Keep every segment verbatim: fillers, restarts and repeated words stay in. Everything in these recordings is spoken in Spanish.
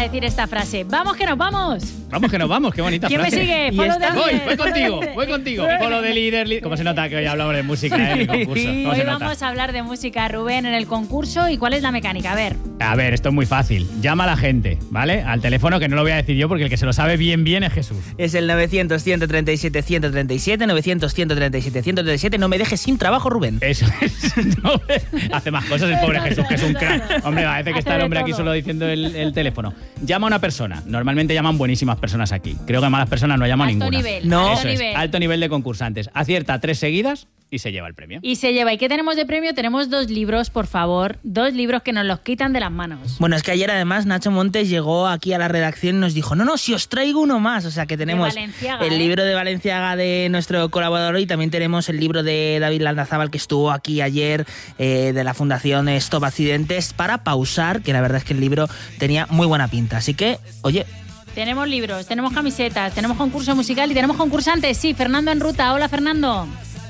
decir esta frase. ¡Vamos que nos vamos! Vamos que nos vamos, qué bonita ¿Quién frase. me sigue? Follow the Voy, leader. voy contigo, voy contigo. Follow the leader, leader. ¿Cómo se nota que hoy hablamos de música eh, en el concurso? ¿Cómo Hoy se nota? vamos a hablar de música, Rubén, en el concurso. ¿Y cuál es la mecánica? A ver. A ver, esto es muy fácil. Llama a la gente, ¿vale? Al teléfono, que no lo voy a decir yo porque el que se lo sabe bien, bien es Jesús. Es el novecientos, ciento treinta y siete, ciento treinta y siete, novecientos, ciento treinta y siete, ciento treinta y siete. No me dejes sin trabajo, Rubén. Eso es. No, hace más cosas el pobre Jesús, que es un crack. Hombre, parece que Hace está el de hombre aquí todo. solo diciendo el, el teléfono. Llama a una persona. Normalmente llaman buenísimas personas aquí. Creo que malas personas no llaman Alto ninguna. nivel. No. Alto Eso es, nivel. alto nivel de concursantes. Acierta tres seguidas y se lleva el premio. Y se lleva. ¿Y qué tenemos de premio? Tenemos dos libros, por favor. Dos libros que nos los quitan de las manos. Bueno, es que ayer además Nacho Montes llegó aquí a la redacción y nos dijo, no, no, si os traigo uno más. O sea que tenemos Valenciaga, el ¿eh? libro de Valenciaga de nuestro colaborador y también tenemos el libro de David Landazábal que estuvo aquí ayer eh, de la Fundación Stop Accidentes para pausar, que la verdad es que el libro tenía muy buena pinta. Así que, oye... Tenemos libros, tenemos camisetas, tenemos concurso musical y tenemos concursantes. Sí, Fernando en ruta. Hola, Fernando.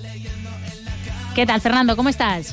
¿Qué tal, Fernando? ¿Cómo estás?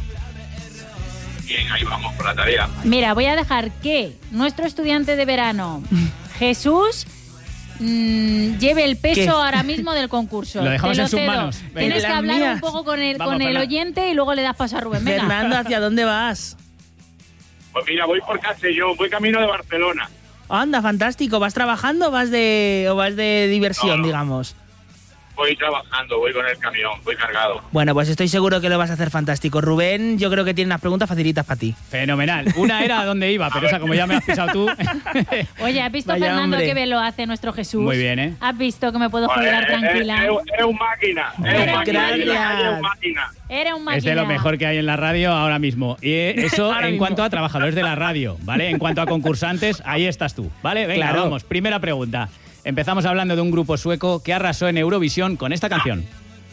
Bien, ahí vamos por la tarea. Mira, voy a dejar que nuestro estudiante de verano, Jesús, mmm, lleve el peso ¿Qué? ahora mismo del concurso. Lo dejamos Te en sus cedo. manos. Venga. Tienes En que las hablar mías. un poco con el, Vamos, con el Fernando. oyente y luego le das paso a Rubén. Venga. Fernando, ¿hacia dónde vas? Pues mira, voy por Castellón, voy camino de Barcelona. Anda, fantástico. ¿Vas trabajando o vas de, o vas de diversión, No, no. digamos? Voy trabajando, voy con el camión, voy cargado. Bueno, pues estoy seguro que lo vas a hacer fantástico. Rubén, yo creo que tiene unas preguntas facilitas para ti. Fenomenal. Una era a dónde iba, pero esa como ya me has pisado tú. Oye, ¿has visto, Vaya Fernando, hombre. qué bien lo hace nuestro Jesús? Muy bien, ¿eh? ¿Has visto que me puedo Joder, jubilar es, tranquila? es- es un máquina, es un Gracias. máquina. ahí en la calle Es un máquina. Era un máquina. Es de lo mejor que hay en la radio ahora mismo. Y eso Ahora en mismo. cuanto a trabajadores de la radio, ¿vale? En cuanto a concursantes, ahí estás tú, ¿vale? Venga, Claro. vamos. Primera pregunta. Empezamos hablando de un grupo sueco que arrasó en Eurovisión con esta canción.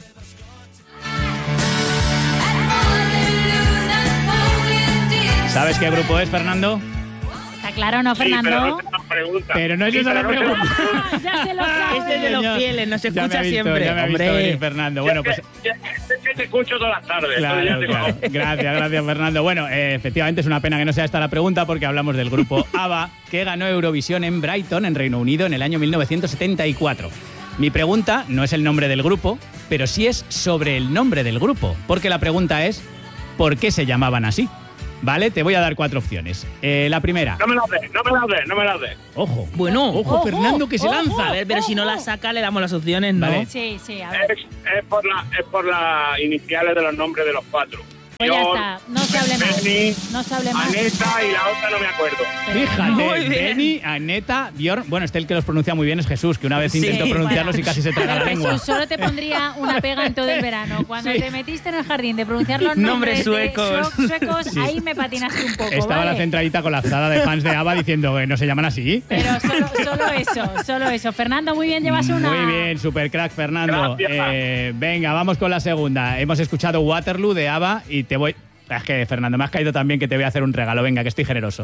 ¿Sabes qué grupo es, Fernando? ¿Está claro, no, Sí, pero Fernando? no se nos pregunta. Pero no es Sí, esa la pero no se nos pregunta. pregunta. Ah, ya se lo sabe. Este es de los Señor. fieles, nos Ya me escucha ha visto, siempre. Ya me ha visto Hombre. venir, Fernando. Bueno, pues... Ya- ya- Es que te escucho todas las tardes. Claro, entonces ya te claro. conozco. Gracias, gracias, Fernando. Bueno, eh, efectivamente es una pena que no sea esta la pregunta porque hablamos del grupo ABBA que ganó Eurovisión en Brighton, en Reino Unido, en el año mil novecientos setenta y cuatro. Mi pregunta no es el nombre del grupo, pero sí es sobre el nombre del grupo, porque la pregunta es ¿por qué se llamaban así? ¿Vale? Te voy a dar cuatro opciones. Eh, la primera. No me la des, no me la des, no me la des. Ojo. Bueno, Ojo, Ojo, Fernando, que se ojo. lanza. a ver, pero si no la saca le damos las opciones, ¿no? Vale. Sí, sí, a ver. Es, es por la, es por las iniciales de los nombres de los cuatro. Pues ya John, está, no se hable más. Benny, No se hable más. Aneta y la otra no me acuerdo. Fíjate, Muy bien. Benny, Aneta, Bjorn. Bueno, este el que los pronuncia muy bien es Jesús, que una vez Sí. intentó pronunciarlos Bueno. y casi se traga la Pero lengua. Jesús, solo te pondría una pega en todo el verano. Cuando Sí. te metiste en el jardín de pronunciar los Nombres nombres de suecos. sue- suecos, Sí. ahí me patinaste un poco, Estaba ¿vale? la centralita colapsada de fans de ABBA diciendo que no se llaman así. Pero solo, solo eso, solo eso. Fernando, muy bien, llevas una. Muy bien, super crack, Fernando. Gracias. Eh, venga, vamos con la segunda. Hemos escuchado Waterloo de ABBA y te voy... Es que, Fernando, me has caído también que te voy a hacer un regalo. Venga, que estoy generoso.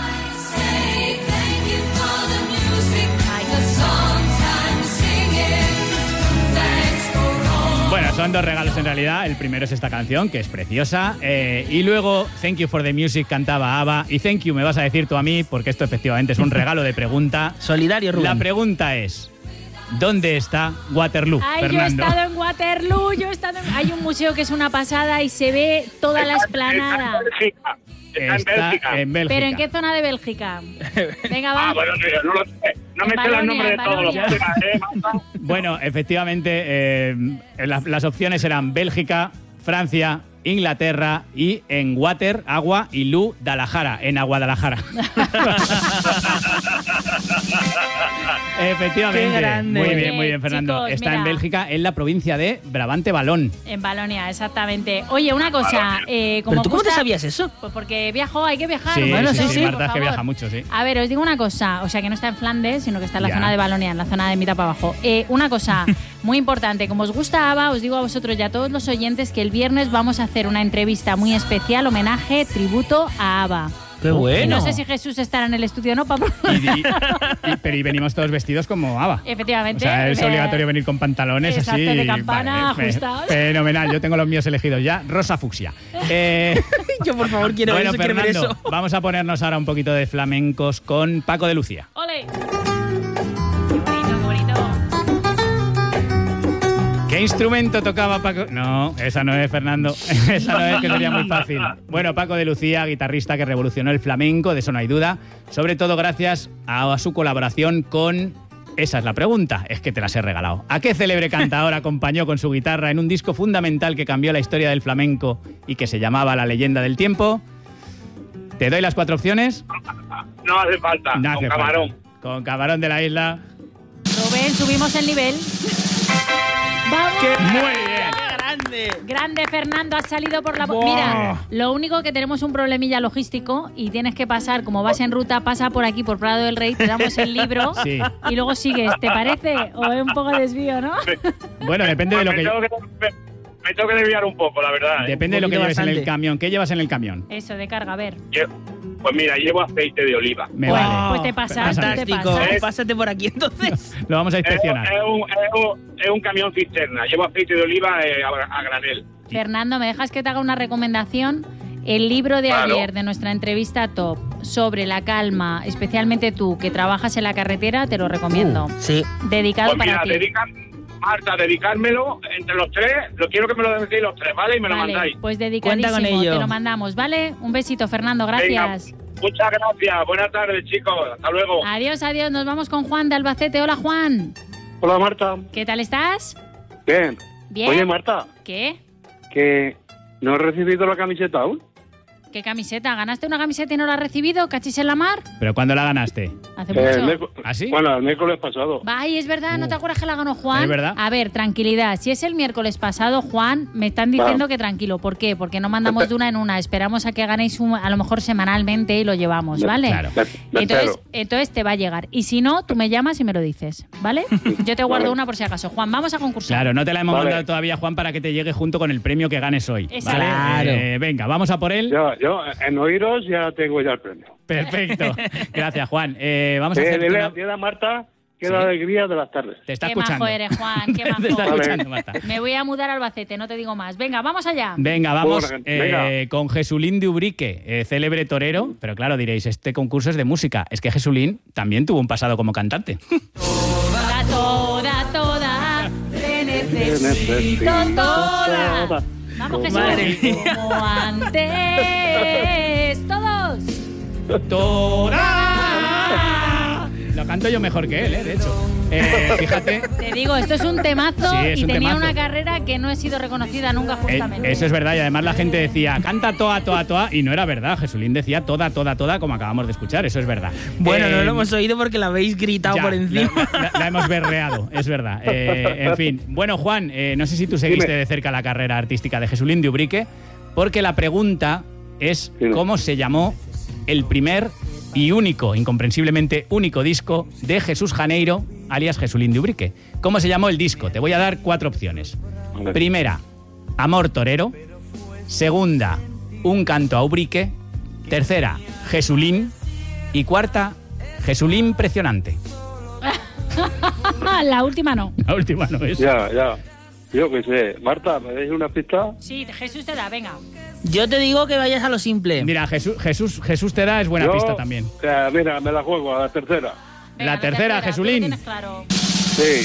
Bueno, son dos regalos en realidad. El primero es esta canción, que es preciosa. Eh, y luego, Thank You for the Music cantaba ABBA. Y Thank You me vas a decir tú a mí, porque esto efectivamente es un regalo de pregunta. Solidario, Rubén. La pregunta es, ¿dónde está Waterloo, Ay, yo he Fernando? estado en Waterloo, yo he estado en... Hay un museo que es una pasada y se ve toda la Está- esplanada. Está en Bélgica. Está, en Bélgica. en Bélgica. ¿Pero en qué zona de Bélgica? Venga, Ah, va. bueno, tío, no lo sé. No En me sé Valonia, los nombres de en todos los Valonia. temas, ¿eh, Marta? Bueno, efectivamente, eh, las, las opciones eran Bélgica, Francia, Inglaterra y en Water, agua y Lu, Dalajara, en Aguadalajara. Efectivamente. Qué grande. Muy bien, muy bien, Fernando. Chicos, Está mira. en Bélgica, en la provincia de Brabante Valón. En Valonia, exactamente. Oye, una cosa, eh, como ¿Pero tú cómo te gusta- sabías eso? Pues porque viajo, hay que viajar. Sí, bueno, sí, sí, sí, sí, Marta por es que favor. viaja mucho, sí. A ver, os digo una cosa, o sea, que no está en Flandes, sino que está en la Ya. zona de Valonia, en la zona de mitad para abajo. Eh, una cosa muy importante, como os gusta ABBA, os digo a vosotros y a todos los oyentes que el viernes vamos a hacer una entrevista muy especial, homenaje, tributo a ABBA. ¡Qué bueno! Y no sé si Jesús estará en el estudio o no, para... Y, y- y- pero y venimos todos vestidos como Ava. Efectivamente. O sea, es eh, obligatorio venir con pantalones exacto, así. de campana, fe- ajustados. Fenomenal, yo tengo los míos elegidos ya. Rosa fucsia. Eh, Yo, por favor, quiero bueno, eso, quiero ver Fernando, eso. vamos a ponernos ahora un poquito de flamencos con Paco de Lucía. ¡Ole! ¡Qué bonito, qué bonito! ¿Qué instrumento tocaba Paco? No, esa no es, Fernando. Esa no es, que sería muy fácil. Bueno, Paco de Lucía, guitarrista que revolucionó el flamenco, de eso no hay duda. Sobre todo gracias a, a su colaboración con... Esa es la pregunta, es que te las he regalado. ¿A qué célebre cantador acompañó con su guitarra en un disco fundamental que cambió la historia del flamenco y que se llamaba La leyenda del tiempo? ¿Te doy las cuatro opciones? No hace falta, No con hace camarón. falta. Con Camarón de la Isla. Rubén, subimos el nivel. ¡Vamos! Muy bien. ¡Qué grande! Grande, Fernando, has salido por la... Buah. Mira, lo único que tenemos un problemilla logístico y tienes que pasar, como vas en ruta, pasa por aquí, por Prado del Rey, te damos el libro Sí. y luego sigues. ¿Te parece? ¿O es un poco desvío, no? Bueno, depende de lo me, que... tengo que me, me tengo que desviar un poco, la verdad. ¿eh? Depende de lo que Un lleves poquito en el bastante. camión. ¿Qué llevas en el camión? Eso, de carga, a ver. Lle- Pues mira, llevo aceite de oliva. Me Pues- vale. pues te pasas, Pásate. te Fantástico. pasas. Pásate por aquí, entonces. Lo vamos a Es un, inspeccionar. es, un, es, un, es un camión cisterna. Llevo aceite de oliva eh, a, a granel. Fernando, ¿me dejas que te haga una recomendación? El libro de Claro. ayer de nuestra entrevista top sobre la calma, especialmente tú que trabajas en la carretera, te lo recomiendo. Sí. Dedicado Pues mira, para ti. dedica, Marta, dedicármelo entre los tres. Lo quiero que me lo deis los tres, ¿vale? Y me lo Vale, mandáis. pues dedicadísimo, Cuenta con ello. te lo mandamos, ¿vale? Un besito, Fernando, gracias. Venga, muchas gracias. Buenas tardes, chicos. Hasta luego. Adiós, adiós, nos vamos con Juan de Albacete. Hola, Juan. Hola, Marta. ¿Qué tal estás? Bien. Bien. Oye, Marta, ¿Qué? que no he recibido la camiseta aún. ¿Qué camiseta? ¿Ganaste una camiseta y no la has recibido? ¿Cachis en la mar? ¿Pero cuándo la ganaste? Hace Eh, mucho. el miércoles- ¿Ah, sí? Bueno, el miércoles pasado. Ay, es verdad, ¿no te acuerdas que la ganó Juan? Es verdad. A ver, tranquilidad. Si es el miércoles pasado, Juan, me están diciendo Vale. que tranquilo. ¿Por qué? Porque no mandamos de una en una. Esperamos a que ganéis un- a lo mejor semanalmente y lo llevamos, ¿vale? Claro. Me, me Entonces, espero. entonces te va a llegar. Y si no, tú me llamas y me lo dices, ¿vale? Yo te guardo Vale. una por si acaso. Juan, vamos a concursar. Claro, no te la hemos Vale. mandado todavía, Juan, para que te llegue junto con el premio que ganes hoy. Exacto. ¿Vale? Claro. Eh, venga, vamos a por él. Yo, yo, en oíros ya tengo ya el premio. Perfecto. Gracias, Juan. Eh, vamos a Eh, hacer dile, una... dile a Marta que Sí. la alegría de las tardes. Te está Qué escuchando. majo eres, Juan, qué majo. Te está Vale. escuchando, Marta. Me voy a mudar a Albacete, no te digo más. Venga, vamos allá. Venga, vamos Venga. eh, con Jesulín de Ubrique, eh, célebre torero. Pero claro, diréis, este concurso es de música. Es que Jesulín también tuvo un pasado como cantante. Toda, toda, toda, te necesito necesito toda. toda. Vamos, Jesús. Madre mía. Como antes. Todos. ¡Toda! Lo canto yo mejor que él, eh, de hecho. Eh, fíjate. Te digo, esto es un temazo Sí, es y un tenía temazo. una carrera que no he sido reconocida nunca Eh, justamente. eso es verdad, y además la gente decía, canta toda, toda, toda, y no era verdad. Jesulín decía toda, toda, toda, como acabamos de escuchar, eso es verdad. Bueno, Eh, no lo hemos oído porque la habéis gritado ya, por encima. La, la- la hemos berreado, es verdad. Eh, en fin, bueno, Juan, eh, no sé si tú seguiste Dime. de cerca la carrera artística de Jesulín de Ubrique, porque la pregunta es Dime. cómo se llamó el primer y único, incomprensiblemente único disco de Jesús Janeiro, alias Jesulín de Ubrique. ¿Cómo se llamó el disco? Te voy a dar cuatro opciones. Vale. Primera, Amor Torero. Segunda, Un canto a Ubrique. Tercera, Jesulín. Y cuarta, Jesulín Impresionante. La última no. La última no es. Ya, ya. Yo qué sé. Marta, ¿me deis una pista? Sí, Jesús te da, venga. Yo te digo que vayas a lo simple. Mira, Jesús, Jesús, Jesús te da, es buena Yo, pista también. eh, mira, me la juego a la tercera. Venga, La tercera, tú lo Jesulín. tienes claro. Sí.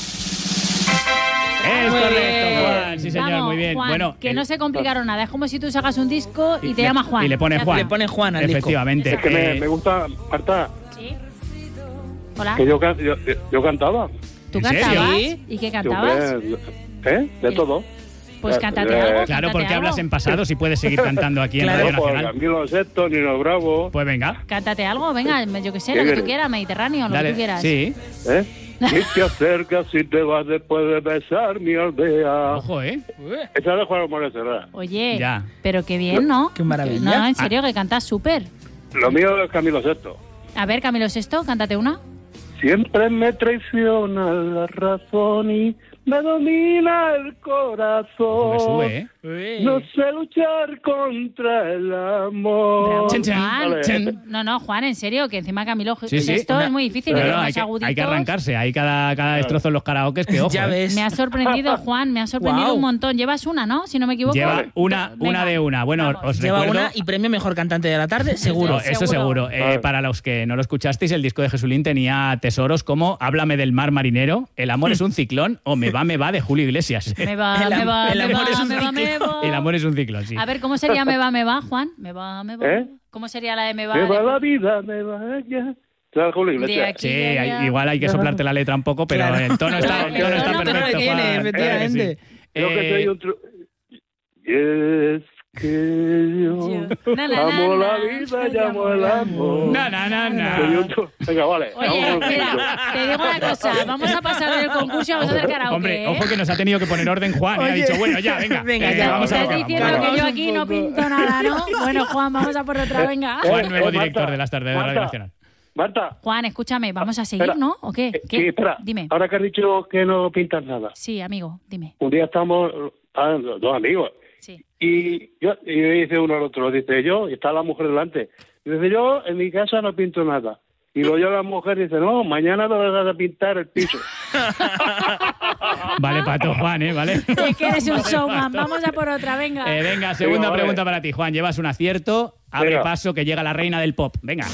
Es Muy correcto, bien. Juan. Sí, señor, Vamos, muy bien. Juan, Bueno, que el- no se complicaron nada. Es como si tú sacas un disco y te le- llama Juan. Y le pone Ya Juan. está. Le pone Juan al disco. Efectivamente. Es que me, Eh, me gusta, Marta, ¿Sí? Hola. que yo, can- yo, yo cantaba. ¿Tú ¿En serio? cantabas? ¿Sí? ¿Y qué Yo, cantabas? ¿Eh? De ¿Qué? todo. Pues Eh, cántate eh, algo. Claro, cántate porque algo. hablas en pasado si puedes seguir cantando aquí en Claro. Radio No, por Nacional. Camilo Sesto, Nino Bravo. Pues venga. Cántate algo, venga, yo qué sé, ¿Qué lo que tú quieres? quieras, Mediterráneo, lo Dale. que tú quieras. Sí. ¿Eh? Y te acercas y te vas después de besar mi aldea. Ojo, ¿eh? Esa es de Juan Ramón Serra. Oye, Ya. pero qué bien, ¿no? Qué maravilla. No, en serio, que cantas súper. Lo mío es Camilo Sesto. A ver, Camilo Sesto, cántate una. Siempre me traiciona la razón y me domina el corazón. Me sube, ¿eh? No sé luchar contra el amor. Bravo, Chin, chin, Juan. Vale. chin. No, no, Juan, en serio, que encima Camilo, Sí, sí. esto Una- es muy difícil. Pero ¿eh? no, Los hay, que, aguditos. hay que arrancarse. Hay cada, cada destrozo en los karaokes que ojo. Ya ¿eh? ves. Me ha sorprendido, Juan, me ha sorprendido Guau. un montón. Llevas una, ¿no? Si no me equivoco. Lleva una, Venga, una de una. Bueno, vamos. os Lleva recuerdo... una y premio mejor cantante de la tarde, seguro. No, eso seguro. Seguro. Eh, Vale. para los que no lo escuchasteis, el disco de Jesulín tenía tesoros como Háblame del mar marinero, El amor es un ciclón o Me va, me va de Julio Iglesias. Me va, El me am- va, el me amor va, es un me va, me va. El amor es un ciclón, sí. A ver, ¿cómo sería me va, me va, Juan? Me va, me va. ¿Eh? ¿Cómo sería la de me va? Me va de- la vida, me va ya. ¿Sabes, Julio De Iglesias? aquí. Sí, ya, hay- ya. igual hay que soplarte la letra un poco, pero Claro. el tono está, el El tono está tono, pero perfecto. que viene, Juan. efectivamente. Yo que Eh, soy un tru- Y es que yo Yo- Na, na, amo na, la na, vida, yo llamo el amor. Na, na, na, na. Soy un tru- Venga, vale. Oye, vamos mira, un te digo una cosa. Vamos a pasar del concurso y vamos a hacer karaoke. Hombre, ¿eh? ojo que nos ha tenido que poner orden Juan. y ha Oye. dicho, bueno, ya, venga. Venga, eh, ya, vamos a ¿Estás por- diciendo vamos a que por- yo aquí no pinto nada, no? Bueno, Juan, vamos a por otra, venga. Juan, Eh, nuevo eh, director Marta, de las tardes de Radio Marta. Nacional. Marta. Juan, escúchame, vamos a seguir, Espera. ¿no? ¿O qué? eh, ¿Qué? Sí, espera. Dime. Ahora que has dicho que no pintas nada. Sí, amigo, dime. Un día estamos, ah, dos amigos, Sí. y yo y me dice uno al otro, dice yo, y está la mujer delante. Y dice yo, en mi casa no pinto nada. Y luego yo la mujer dice, no, mañana te vas a pintar el piso. Vale, pato, Juan, ¿eh? Vale. Es que eres un showman. Vamos a por otra, venga. Eh, venga, segunda Venga, vale. pregunta para ti, Juan. Llevas un acierto. Abre Venga. paso que llega la reina del pop. Venga.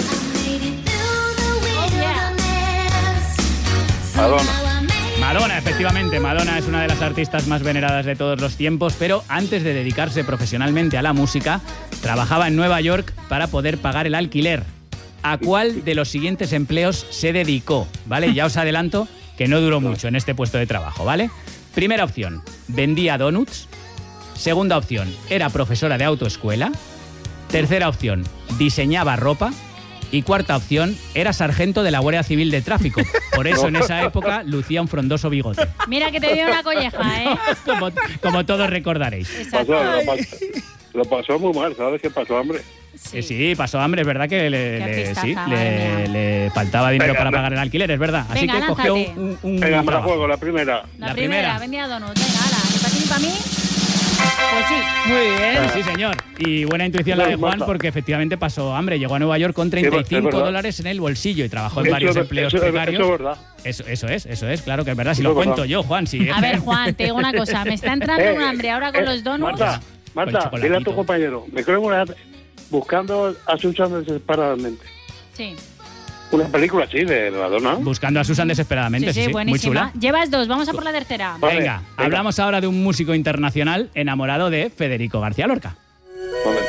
Madonna. Madonna, efectivamente. Madonna es una de las artistas más veneradas de todos los tiempos, pero antes de dedicarse profesionalmente a la música, trabajaba en Nueva York para poder pagar el alquiler. ¿A cuál de los siguientes empleos se dedicó? ¿Vale? Ya os adelanto que no duró mucho en este puesto de trabajo, ¿vale? Primera opción, vendía donuts. Segunda opción, era profesora de autoescuela. Tercera opción, diseñaba ropa. Y cuarta opción, era sargento de la Guardia Civil de Tráfico. Por eso en esa época lucía un frondoso bigote. Mira que te dio una colleja, ¿eh? Como, como todos recordaréis. Exacto. Pasó, lo, pasó, lo pasó muy mal, ¿sabes qué pasó, hombre? Sí, sí pasó hambre, es verdad que le, Qué le- artistaza, sí, madre le, mía. le faltaba dinero Venga, para no. pagar el alquiler, es verdad. Así Venga, que cogió lánzate. un, un Venga, para trabajo. juego, la primera. La, La primera, primera. vendía donuts. Venga, ala, ni para ti ni para mí. Pues sí. Muy bien. Sí, señor. Y buena intuición la de Juan Marta. porque efectivamente pasó hambre. Llegó a Nueva York con treinta y es cinco verdad. dólares en el bolsillo y trabajó en Eso varios es- empleos eso es- precarios. Eso es verdad. Eso, eso es, eso es, claro que es verdad. Si Eso lo es verdad. cuento yo, Juan, sí. A ver, Juan, te digo una cosa. Me está entrando Eh, un hambre ahora con eh, los donuts. Marta, Con Marta, chocolatito. dile a tu compañero, me creo en una buscando a Susan desesperadamente. Sí, Una película así de Madonna. Buscando a Susan desesperadamente, sí, sí, sí, sí, muy buenísima. chula. Llevas dos, vamos a por la tercera. Vale, Venga, venga. hablamos ahora de un músico internacional enamorado de Federico García Lorca. Vale.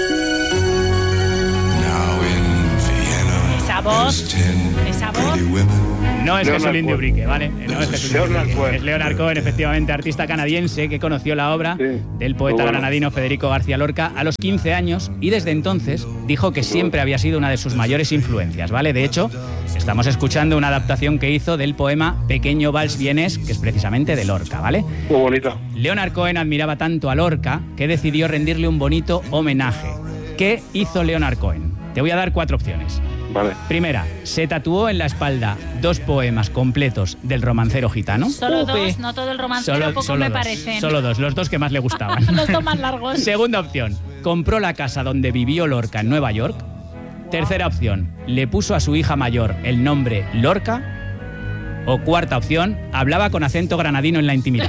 Esa voz, esa voz. No es Leonard Jesulín de Cohen. Ubrique, ¿vale? No es Jesulín de Leonard Ubrique. Cohen. Es Leonard Cohen, efectivamente, artista canadiense que conoció la obra Sí, del poeta muy bueno. granadino Federico García Lorca a los quince años y desde entonces dijo que siempre había sido una de sus mayores influencias, ¿vale? De hecho, estamos escuchando una adaptación que hizo del poema Pequeño Vals Vienés, que es precisamente de Lorca, ¿vale? Muy bonita. Leonard Cohen admiraba tanto a Lorca que decidió rendirle un bonito homenaje. ¿Qué hizo Leonard Cohen? Te voy a dar cuatro opciones. Vale. Primera, se tatuó en la espalda dos poemas completos del romancero gitano. Solo Upe. dos, no todo el romancero, Solo, poco solo me dos, parecen. solo dos, los dos que más le gustaban. Los dos más largos. Segunda opción, compró la casa donde vivió Lorca en Nueva York. Tercera opción, le puso a su hija mayor el nombre Lorca. O cuarta opción, hablaba con acento granadino en la intimidad.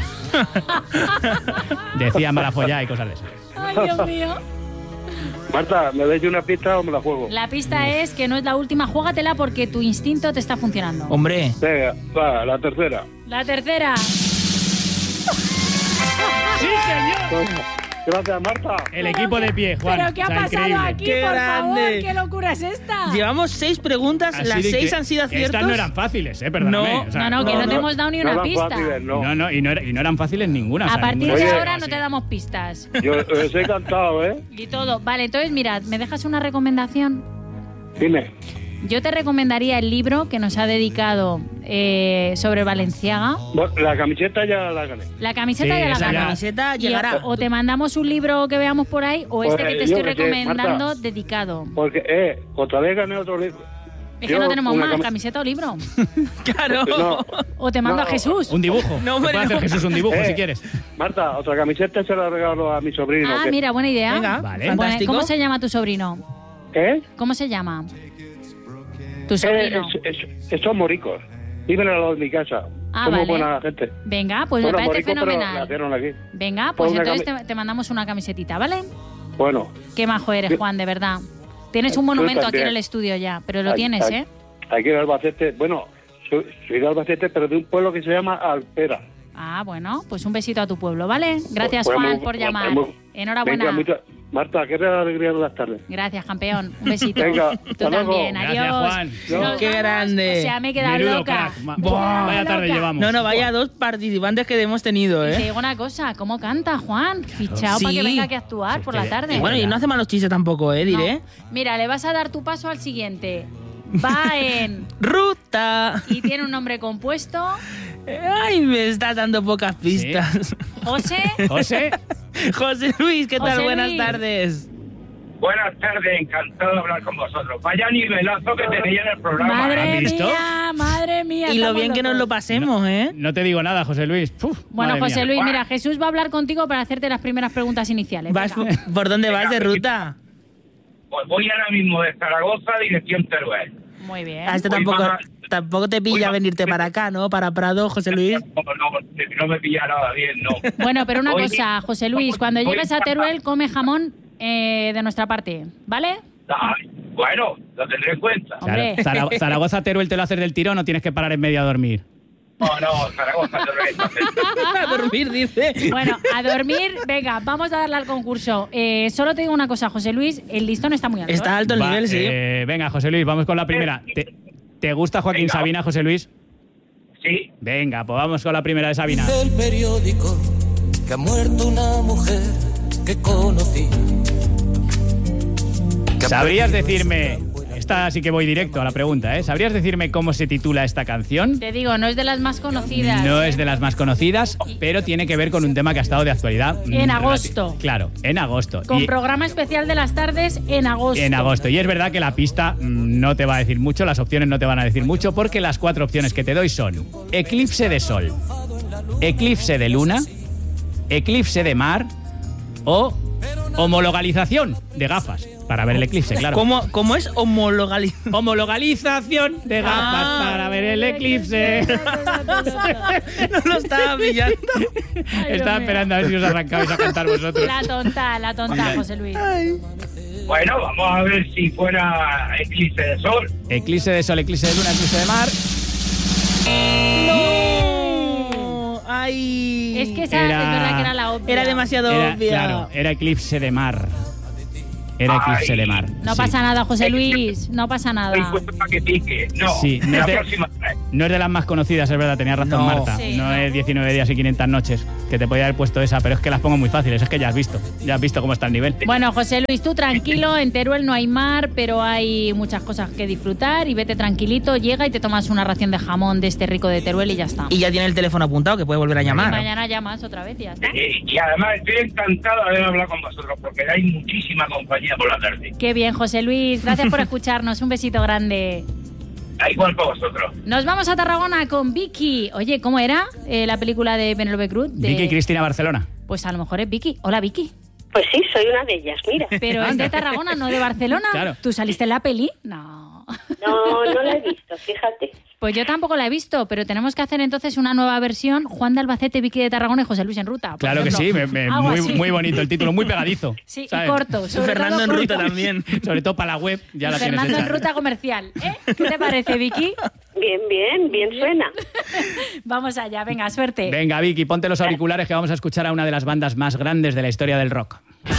Decía Malafollá y cosas de esas. Ay, Dios mío. Marta, ¿me dais una pista o me la juego? La pista es que no es la última. Júgatela porque tu instinto te está funcionando. Hombre, Venga, va, la tercera. La tercera. ¡Sí, señor! Gracias, Marta. El equipo de pie, Juan. ¿Pero qué ha O sea, pasado increíble. aquí, Qué por grande. favor? ¿Qué locura es esta? llevamos seis preguntas, Así las de seis que han sido aciertos. Estas no eran fáciles, ¿eh? Perdóname. No, o sea, No, no, que no, no, te hemos dado ni una eran pista. fáciles, no. No, no, y no, era- y no eran fáciles ninguna. o A sea, partir ninguna de Oye, ahora no así. te damos pistas. Yo os he cantado, ¿eh? Y todo. Vale, entonces mirad, ¿me dejas una recomendación? Dime. Yo te recomendaría el libro que nos ha dedicado eh, sobre Valenciaga. Bueno, la camiseta ya la gané. La camiseta Sí, ya la esa La ya. ganó. camiseta Y llegará. o te mandamos un libro que veamos por ahí o este Pues, que te yo estoy qué sé, recomendando Marta. dedicado. Porque, eh, otra vez gané otro libro. Es que Yo, no tenemos una más, cami- camiseta o libro. Claro. No, O te mando No. a Jesús. Un dibujo. No, Te hombre, puede hacer no. Jesús un dibujo Eh. si quieres. Marta, otra camiseta se la regalo a mi sobrino. Ah, que- mira, buena idea. Venga, Vale. Buena- fantástico. ¿Cómo se llama tu sobrino? ¿Eh? ¿Cómo se llama? Tu Eh, sobrino. es- es- son moricos. Viven al lado de mi casa. Ah, Somos vale. buena gente. Venga, pues me Bueno, parece moricos, pero fenomenal. nacieron aquí. Venga, pues Una entonces cami- te, te mandamos una camisetita, ¿vale? Bueno. Qué majo eres, Sí. Juan, de verdad. Tienes un Tú monumento aquí también. en el estudio ya, pero lo Ay, tienes, ay. ¿eh? Aquí en Albacete, bueno, soy, soy de Albacete, pero de un pueblo que se llama Alpera. Ah, bueno, pues un besito a tu pueblo, ¿vale? Gracias, Pues, Juan, muy- por pues, llamar. muy- Enhorabuena. Venga, mucha- Marta, que era la alegría de las tardes. Gracias, campeón. Un besito. Venga, Tú hasta luego. también. Gracias, Adiós. Juan. Nos Qué vamos. grande. O sea, me he quedado Menudo loca. crack. Ma- Me he quedado Vaya tarde loca. llevamos. No, no, vaya dos participantes que hemos tenido, Y te ¿eh? digo una cosa, ¿cómo canta Juan? Fichado para Sí. que venga aquí a actuar por la que- tarde. Y bueno, y no hace malos chistes tampoco, ¿eh? Diré. No. Mira, le vas a dar tu paso al siguiente. Va en... Ruta. y tiene un nombre compuesto. Ay, me está dando pocas pistas. José. José, José Luis, ¿qué tal? José Buenas Luis. tardes. Buenas tardes, encantado de hablar con vosotros. Vaya nivelazo que tenéis en el programa. Madre ¿Has visto? mía, madre mía. Y lo estamos bien que nos locos. lo pasemos, ¿eh? no te digo nada, José Luis. Puf, Bueno, madre José mía. Luis, mira, Jesús va a hablar contigo para hacerte las primeras preguntas iniciales. Vas- Venga. ¿Por dónde vas de Venga, ruta? Pues voy ahora mismo de Zaragoza, dirección Teruel. Muy bien. A este Voy tampoco, para- tampoco te voy pilla para- venirte para acá, ¿no? Para Prado, José Luis. No, no, no me pilla nada bien, no. Bueno, pero una Voy- cosa, José Luis, cuando voy llegues a para- Teruel, come jamón eh, de nuestra parte, ¿vale? Ay, bueno, lo tendré en cuenta. Hombre. Claro, Zara- Zaragoza, Teruel te lo haces del tirón o tienes que parar en medio a dormir. No, no, Zaragoza, Teruel. A dormir, dice. Bueno, a dormir, venga, vamos a darle al concurso. Eh, solo te digo una cosa, José Luis, el listón está muy alto. Está ¿eh? alto el Va, nivel, sí. eh, venga, José Luis, vamos con la primera. ¿Te, te gusta Joaquín Venga. Sabina, José Luis? Sí, Venga, pues vamos con la primera de Sabina. El periódico que ha muerto una mujer que conocí. Que ha ¿Sabrías perdido decirme, esta buena esta sí que voy directo a la pregunta, ¿eh? ¿Sabrías decirme cómo se titula esta canción? Te digo, no es de las más conocidas. No es de las más conocidas, pero tiene que ver con un tema que ha estado de actualidad. En mm, agosto. relati- Claro, en agosto. Con Y- programa especial de las tardes en agosto. En agosto. Y es verdad que la pista mm, no te va a decir mucho, las opciones no te van a decir mucho, porque las cuatro opciones que te doy son eclipse de sol, eclipse de luna, eclipse de mar o homologalización de gafas para ver el eclipse, claro. ¿Cómo, cómo es homologalización? Homologalización de gafas Ah. para ver el eclipse. No lo estaba pillando. Dios Estaba mío. esperando a ver si os arrancabais a cantar vosotros. La tonta, la tonta, José Luis. bueno, vamos a ver si fuera eclipse de sol. Eclipse de sol, eclipse de luna, eclipse de mar. ¡No! ¡Ay! Es que esa Era- es verdad que era la obvia. Era demasiado Era, obvia. claro, era eclipse de mar. Era eclipse Ay. de mar. No sí. pasa nada, José Luis, no pasa Estoy nada. puesto para que pique. No, Sí, no la te- próxima vez. No es de las más conocidas, es verdad, tenía razón No. Marta. Sí, no, no. es diecinueve días y quinientas noches, que te podía haber puesto esa, pero es que las pongo muy fáciles, es que ya has visto. Ya has visto cómo está el nivel. Bueno, José Luis, tú tranquilo, en Teruel no hay mar, pero hay muchas cosas que disfrutar y vete tranquilito, llega y te tomas una ración de jamón de este rico de Teruel y ya está. Y ya tiene el teléfono apuntado, que puede volver a Y llamar. mañana llamas otra vez y ya está. Y, y además estoy encantado de haber hablado con vosotros porque dais muchísima compañía por la tarde. Qué bien, José Luis, gracias por escucharnos, un besito grande. Da igual para vosotros. Nos vamos a Tarragona con Vicky. Oye, ¿cómo era eh, la película de Penélope Cruz? De- Vicky Cristina Barcelona. Pues a lo mejor es Vicky. Hola, Vicky. Pues sí, soy una de ellas, mira. Pero es de Tarragona, no de Barcelona. Claro. ¿Tú saliste en la peli? No. No, no la he visto, fíjate. Pues yo tampoco la he visto, pero tenemos que hacer entonces una nueva versión. Juan de Albacete, Vicky de Tarragona y José Luis en ruta. por Claro que sí, ejemplo. me- me- Algo muy, así. muy bonito el título, muy pegadizo. Sí, ¿sabes? y corto. sobre Fernando todo en ruta corto. también. Sobre todo para la web, ya Y la tienes Fernando hecha. en ruta comercial. ¿eh? ¿Qué te parece, Vicky? Bien, bien, bien suena. Vamos allá, venga, suerte. Venga, Vicky, ponte los auriculares que vamos a escuchar a una de las bandas más grandes de la historia del rock.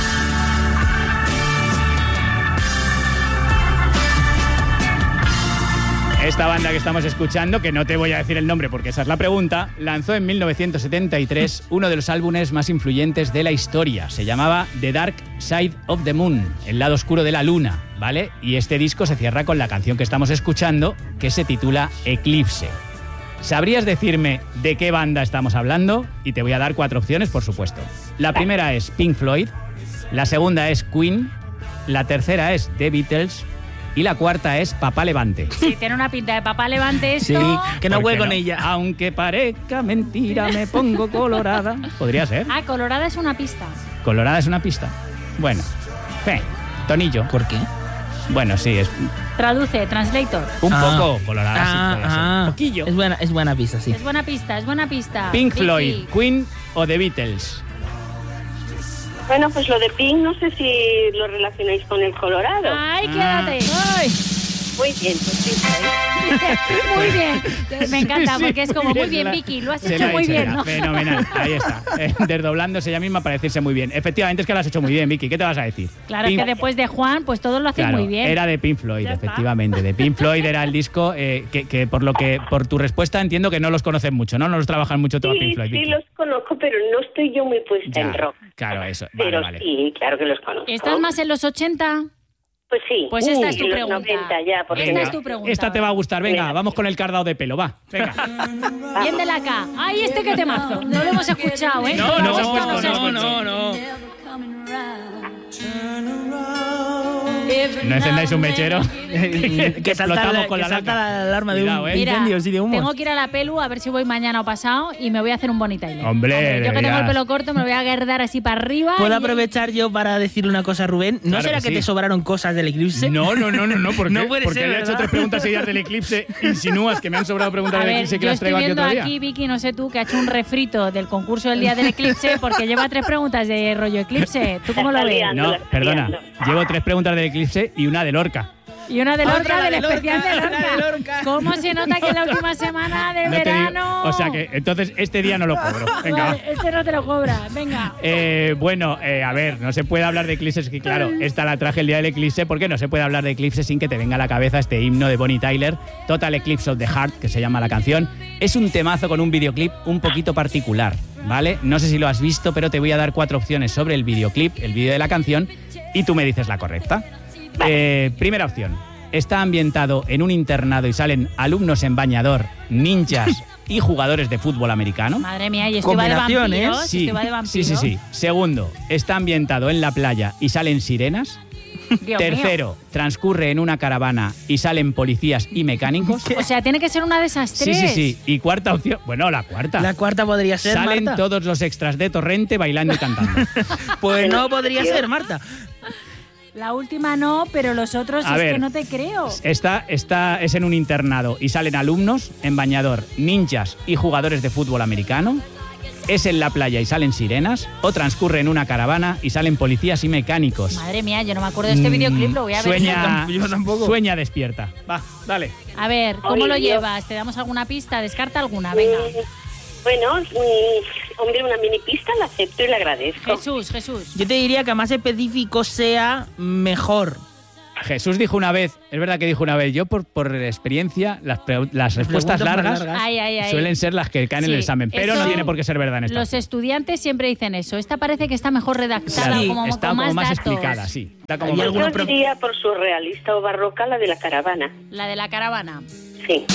Esta banda que estamos escuchando, que no te voy a decir el nombre porque esa es la pregunta, lanzó en mil novecientos setenta y tres uno de los álbumes más influyentes de la historia. Se llamaba The Dark Side of the Moon, el lado oscuro de la luna, ¿vale? Y este disco se cierra con la canción que estamos escuchando, que se titula Eclipse. ¿Sabrías decirme de qué banda estamos hablando? Y te voy a dar cuatro opciones, por supuesto. La primera es Pink Floyd, la segunda es Queen, la tercera es The Beatles Y la cuarta es Papá Levante. Sí, tiene una pinta de Papá Levante esto. Sí, que no ¿Por juegue qué con no? ella. Aunque parezca mentira, me pongo colorada. Podría ser. Ah, Colorada es una pista. Colorada es una pista. Bueno, eh, tonillo. ¿Por qué? Bueno, sí, es Traduce, translator. un Ah. poco colorada. sí, Ah, podría ser. ah. Un poquillo. Es buena, es buena pista, sí. Es buena pista, es buena pista. Pink Vicky. Floyd, Queen o The Beatles. Bueno, pues lo de Pink, no sé si lo relacionáis con el Colorado. Ay, quédate. Ay. Muy bien, pues sí. ¿eh? Muy bien. Me encanta Sí, porque es como muy se bien, la- Vicky. Lo has se hecho la ha muy dicho bien, ya. ¿no? Fenomenal, ahí está. Eh, desdoblándose ella misma para decirse muy bien. Efectivamente, es que lo has hecho muy bien, Vicky. ¿Qué te vas a decir? Claro, Pink- es que después de Juan, pues todos lo hacen Claro, muy bien. era de Pink Floyd, Ya está. efectivamente. De Pink Floyd era el disco eh, que, que por lo que por tu respuesta entiendo que no los conoces mucho, ¿no? No los trabajan mucho todo a Sí, Pink Floyd. sí Vicky. los conozco, pero no estoy yo muy puesta Ya, en rock. claro, eso. Vale, Pero vale. sí, claro que los conozco. ¿Estás más en los ochenta? Pues sí. Pues esta Uh, es tu Y los pregunta. noventa ya, porque Esta Venga, es tu pregunta. esta te va a gustar. Venga, Venga. vamos con el cardado de pelo, va. Venga. Bien de la K. Ay, este que temazo. No lo hemos escuchado, ¿eh? No, no, Esto no, se no, escucha. no, no. No encendáis un mechero. que salta, explotamos la, con que la salta laca. la alarma Cuidado, de eh. un Mira, incendio, sí, de humo. tengo que ir a la pelu a ver si voy mañana o pasado y me voy a hacer un Bonnie Tyler. Hombre, yo que tengo el deberías. pelo corto me lo voy a guardar así para arriba. ¿Puedo y- aprovechar yo para decirle una cosa a Rubén? ¿No Claro será que que, sí. te sobraron cosas del eclipse? No, no, no, no, no, ¿por qué? No puede Porque ser, le he hecho ¿verdad? tres preguntas seguidas del eclipse. Insinúas que me han sobrado preguntas A del ver, eclipse que yo las estoy traigo aquí viendo otro día. aquí, Vicky, no sé tú, que ha hecho un refrito del concurso del día del eclipse porque lleva tres preguntas de rollo eclipse. ¿Tú cómo lo Está ves? liando. No, la estoy perdona. liando. Llevo tres preguntas del eclipse y una de Lorca. Y una de Otra, Lorca, la del de Lorca, especial de la de Lorca. Lorca. ¿Cómo se nota que en la última semana de No te digo- verano? O sea que entonces este día no lo cobro. Venga, va. Vale, este no te lo cobra. Venga. Eh, bueno, eh, a ver, no se puede hablar de eclipses, que claro, esta la traje el día del eclipse, porque no se puede hablar de eclipse sin que te venga a la cabeza este himno de Bonnie Tyler, Total Eclipse of the Heart, que se llama la canción. Es un temazo con un videoclip un poquito particular, ¿vale? No sé si lo has visto, pero te voy a dar cuatro opciones sobre el videoclip, el vídeo de la canción, y tú me dices la correcta. Eh, primera opción. Está ambientado en un internado y salen alumnos en bañador, ninjas y jugadores de fútbol americano. Madre mía, y esto va de Combinación, ¿eh? vampiros. Sí, esto va de vampiros. sí, sí, sí. Segundo, está ambientado en la playa y salen sirenas. Dios Tercero, transcurre en una caravana y salen policías y mecánicos. mío. O sea, tiene que ser una de esas Sí, tres. sí, sí. Y cuarta opción, bueno, la cuarta. La cuarta podría ser, Salen Marta. todos los extras de Torrente bailando y cantando. Pues no podría ser, Marta. La última no, pero los otros A es ver. que no te creo. Está, está, es en un internado y salen alumnos en bañador, ninjas y jugadores de fútbol americano. Es en la playa y salen sirenas. O transcurre en una caravana y salen policías y mecánicos. Madre mía, yo no me acuerdo de este Mm, videoclip, lo voy a ver. Sueña, Yo tampoco. sueña despierta. Va, dale. A ver, ¿cómo Ay, lo Dios. llevas? ¿Te damos alguna pista? Descarta alguna, venga. Mm, Bueno, mm, hombre, una mini pista la acepto y la agradezco. Jesús, Jesús. Yo te diría que a más específico sea mejor. Jesús dijo una vez, es verdad que dijo una vez, yo por, por experiencia, las, pre- las respuestas preguntas más largas, largas. Ay, ay, ay. suelen ser las que caen en el Sí, examen, pero eso- no tiene por qué ser verdad en esta. Los estudiantes siempre dicen eso. Esta parece que está mejor redactada, Claro, como está con como más, más datos. explicada, sí. Está como ¿Hay más- alguna Yo pro- diría por surrealista o barroca la de la caravana. La de la caravana. Sí.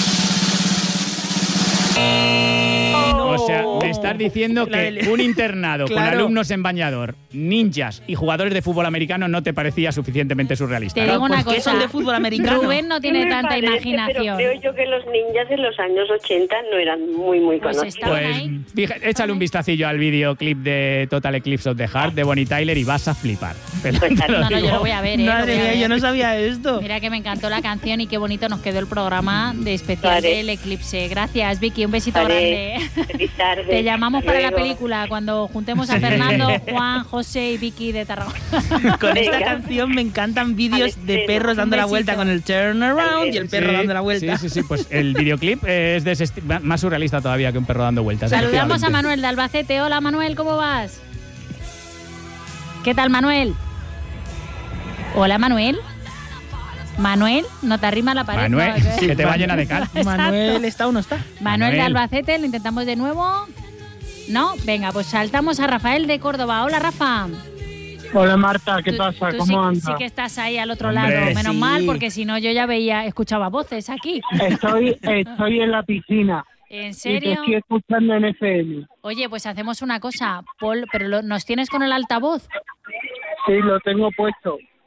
O sea, me estás diciendo La que del- un internado con Claro. alumnos en bañador, ninjas y jugadores de fútbol americano no te parecía suficientemente surrealista. Te ¿no? digo una pues que cosa. son de fútbol americano. Rubén no Sí tiene me tanta parece, imaginación. Pero creo yo que los ninjas de los años ochenta no eran muy, muy Pues conocidos. estaban Pues ahí. fíjate, échale un vistacillo al videoclip de Total Eclipse of the Heart de Bonnie Tyler y vas a flipar. Te lo- Pues te lo No, no, digo. yo lo voy a ver, ¿eh? lo Madre voy a mía, ver. yo no sabía esto. Mira que me encantó la canción y qué bonito nos quedó el programa de especial Vale. del eclipse. Gracias, Vicky. Un besito Vale. grande. Feliz tarde. Te llamamos Hasta para la luego. película cuando juntemos a Fernando, Juan, José y Vicky de Tarragona. Con esta Venga. canción me encantan vídeos Al de estreno. perros dando Un la vuelta besito. con el turnaround y el perro Sí, dando la vuelta. Sí, sí, sí. Pues el videoclip es de ese esti- más surrealista todavía que un perro dando vueltas. Saludamos a efectivamente. Manuel de Albacete. Hola, Manuel, ¿cómo vas? ¿Qué tal, Manuel? Hola, Manuel. Manuel, ¿no te arrima la pared? Manuel, No, que te va llena de cal. Exacto. Manuel, ¿está o no está? Manuel de Manuel. Albacete, lo intentamos de nuevo. ¿No? Venga, pues saltamos a Rafael de Córdoba. Hola, Rafa. Hola Marta, ¿qué Tú- pasa? tú ¿Cómo sí, andas? sí que estás ahí al otro Hombre, lado, menos sí. mal, porque si no yo ya veía, escuchaba voces aquí. Estoy, estoy en la piscina ¿En y te serio? estoy escuchando en F M. Oye, pues hacemos una cosa, Paul, pero lo- ¿nos tienes con el altavoz? Sí, lo tengo puesto.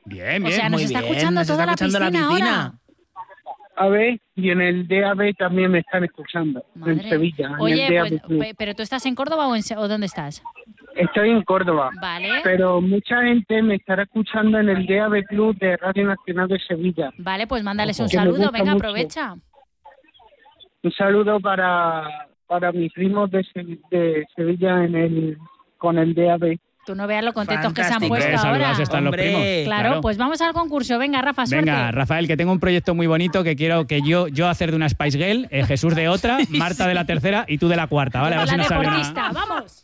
Bien, O bien. sea, nos muy está bien, escuchando nos toda está la escuchando piscina, la piscina. ahora. A ver, y en el D A B también me están escuchando, Madre. en Sevilla. en Oye, el D A B pues, Club. pe- ¿pero tú estás en Córdoba o, en, Se- o dónde estás? Estoy en Córdoba, Vale. pero mucha gente me estará escuchando en el D A B Club de Radio Nacional de Sevilla. Vale, pues mándales un Que me saludo. gusta Venga, mucho. aprovecha. Un saludo para, para mis primos de, Se- de Sevilla en el con el D A B. Tú no veas lo contentos que se han Fantástico. puesto Hombre, ahora. saludados están los Hombre. primos. Claro, pues vamos al concurso. Venga, Rafa, suerte. Venga, Rafael, que tengo un proyecto muy bonito que quiero que yo, yo hacer de una Spice Girl, eh, Jesús de otra, Marta de la tercera y tú de la cuarta, ¿vale? A ver si la nos sale una- deportista, vamos.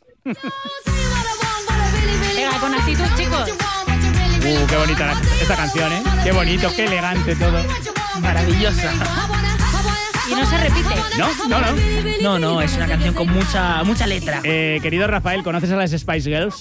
Venga, con actitud, chicos. Uh, qué bonita la- esta canción, ¿eh? Qué bonito, qué elegante todo. Maravillosa. Y no se repite. No, no, no. No, no, es una canción con mucha, mucha letra. Eh, querido Rafael, ¿conoces a las Spice Girls?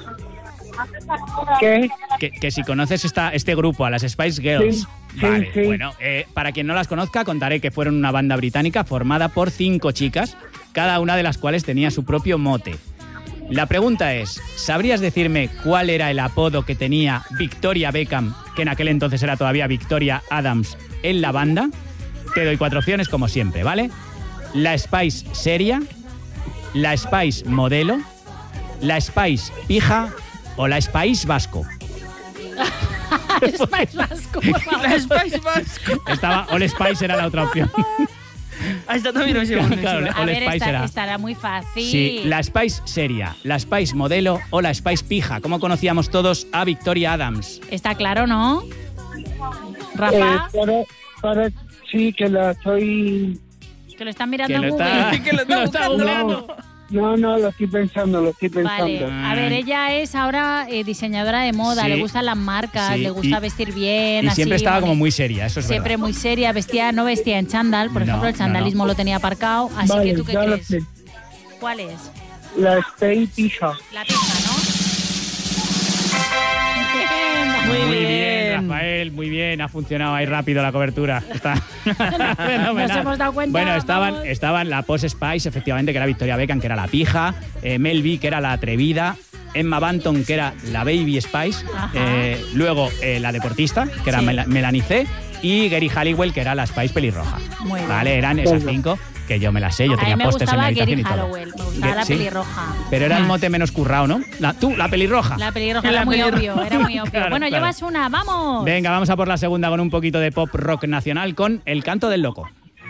¿Qué? Que, que si conoces esta, este grupo, a las Spice Girls. Sí, sí, Vale, sí. bueno, eh, para quien no las conozca, contaré que fueron una banda británica formada por cinco chicas, cada una de las cuales tenía su propio mote. La pregunta es, ¿sabrías decirme cuál era el apodo que tenía Victoria Beckham, que en aquel entonces era todavía Victoria Adams, en la banda? Te doy cuatro opciones como siempre, ¿vale? La Spice seria, la Spice modelo, la Spice pija o la Spice vasco. Spice Vasco, por favor. La Spice Vasco. Estaba All Spice era la otra opción. Ah, esta también me seguro. Claro, A All ver, Spice esta- era. estará muy fácil. Sí, la Spice seria, la Spice modelo o la Spice pija. ¿Cómo conocíamos todos a Victoria Adams? Está claro, ¿no? Eh, Rafa, para, para, sí, que la estoy... que lo están mirando Que en lo Google. está, Que lo está lo está buscando. googleando. No, no, lo estoy pensando, lo estoy pensando. Vale, a ver, ella es ahora eh, diseñadora de moda, Sí. le gustan las marcas, Sí, le gusta y- vestir bien. Y así, siempre estaba boni- como muy seria, eso es Siempre verdad. muy seria, vestía, no vestía en chándal, por No, ejemplo, el no, chandalismo no. lo tenía aparcado. Así Vale, que, ¿tú qué ya lo crees? sé. ¿Cuál es? La Stay Pija. La pija, ¿no? Muy Muy bien, bien. Rafael, muy bien. Ha funcionado ahí rápido la cobertura. Está fenomenal. Nos hemos dado cuenta, Bueno, estaban, vamos. estaban la Posh Spice, efectivamente, que era Victoria Beckham, que era la pija. Eh, Mel B, que era la atrevida. Emma Banton, que era la Baby Spice. Ajá. Eh, luego eh, la deportista, que era Sí. Mel- Melanie C. Y Gary Halliwell, que era la Spice pelirroja. Muy bien. Vale, eran esas cinco que yo me las sé. Yo A mí tenía me pósters en mi gustaba habitación Gary y todo. Halliwell, me gustaba la Sí. pelirroja. Pero era el Ah. mote menos currado, ¿no? La, tú, la pelirroja. La pelirroja La era muy pelirroja. obvio, era muy obvio. Claro, bueno, claro. llevas una, vamos. Venga, vamos a por la segunda con un poquito de pop rock nacional con El canto del loco.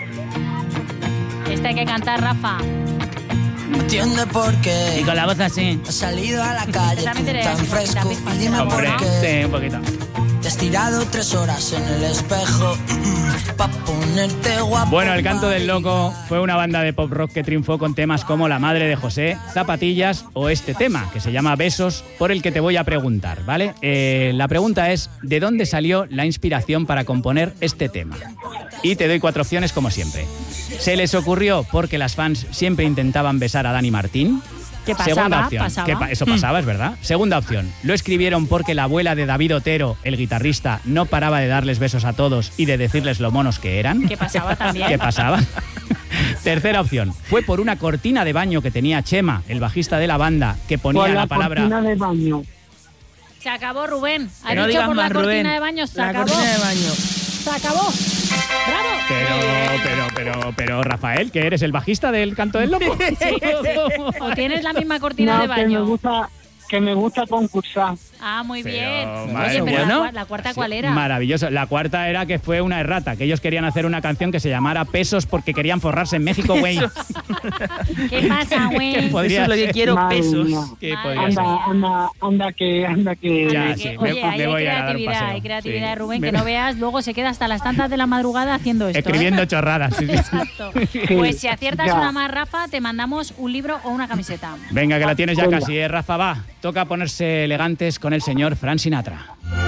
Esta hay que cantar, Rafa. No entiende por qué Y con la voz así. has salido a la calle Esa tú me interesa, tan un poquito, fresco Pifa, y dime ¿no? por Hombre, qué sí, un poquito. te has tirado tres horas en el espejo pa' ponerte guapo. Bueno, El canto del loco fue una banda de pop rock que triunfó con temas como La madre de José, Zapatillas o este tema, que se llama Besos, por el que te voy a preguntar, ¿vale? Eh, la pregunta es, ¿de dónde salió la inspiración para componer este tema? Y te doy cuatro opciones como siempre. ¿Se les ocurrió porque las fans siempre intentaban besar a Dani Martín? ¿Qué pasaba? Segunda opción. Pasaba. ¿Qué pa- eso pasaba, es verdad. Segunda opción. Lo escribieron porque la abuela de David Otero, el guitarrista, no paraba de darles besos a todos y de decirles lo monos que eran. ¿Qué pasaba también? ¿Qué pasaba? Tercera opción. Fue por una cortina de baño que tenía Chema, el bajista de la banda, que ponía Por la, la palabra... cortina de baño. Se acabó, Rubén. Ha Que no dicho digas por la más, cortina Rubén. de baño, se La acabó. cortina de baño. Se acabó. ¡Bravo! Pero, pero, pero, pero, Rafael, ¿que eres el bajista del Canto del Loco? O tienes la misma cortina No, de que me baño. gusta, que me gusta concursar. Ah, muy Pero, bien. madre Oye, pero mía. la, cua- la cuarta, ¿cuál era? Maravilloso. La cuarta era que fue una errata, que ellos querían hacer una canción que se llamara Pesos porque querían forrarse en México, güey. ¿Qué pasa, güey? podría Eso es lo que ser. quiero, Madre pesos. mía. ¿Qué Madre podría ser? mía. Anda, anda, anda que, anda que. Ya, Anda, sí, que- me- oye, me ahí hay voy a dar un creatividad, paseo. hay creatividad, Sí. Rubén, Me- que no veas, luego se queda hasta las tantas de la madrugada haciendo esto. Escribiendo ¿eh? chorradas. sí, sí. Exacto. Pues si aciertas Ya. una más, Rafa, te mandamos un libro o una camiseta. Venga, que la tienes ya Venga. casi, ¿eh, Rafa? Va. Toca ponerse elegantes con el señor Frank Sinatra.